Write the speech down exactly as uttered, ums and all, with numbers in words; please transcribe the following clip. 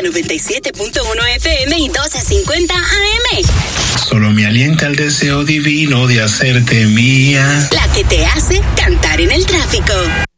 noventa y siete punto uno F M y doce cincuenta A M. Solo me alienta el deseo divino de hacerte mía. La que te hace cantar en el tráfico.